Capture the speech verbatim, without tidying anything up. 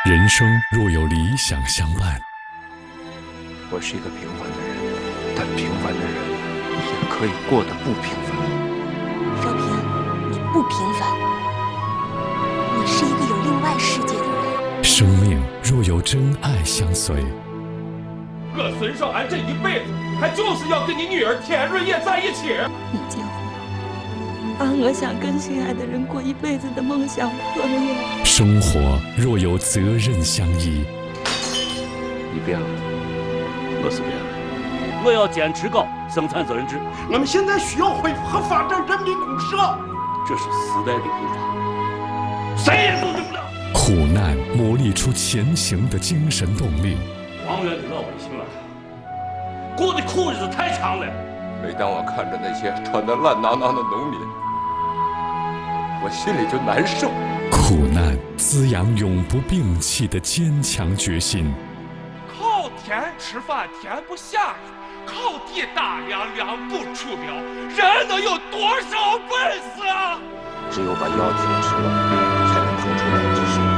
人生若有理想相伴， 我是一个平凡的人，但平凡的人也可以过得不平凡。 少平，你不平凡，你是一个有另外世界的人。 生命若有真爱相随， 我孙少安这一辈子，他就是要跟你女儿田润叶在一起。 你结婚，把我想跟心爱的人过一辈子的梦想破灭。 生活若有责任相依， 你变了，我是变了。 我要坚持搞生产责任制。 我们现在需要恢复和发展人民公社， 这是时代的步伐，谁也阻止不了。 苦难磨砺出前行的精神动力。 王源的老百姓啊，过的苦日子太长了。 每当我看着那些穿得烂囊囊的农民，我心里就难受。 苦难滋养永不摒弃的坚强决心。 靠天吃饭，天不下雨；靠地打粮，粮不出苗。人能有多少本事啊？ 只有把药精吃了，才能腾出来。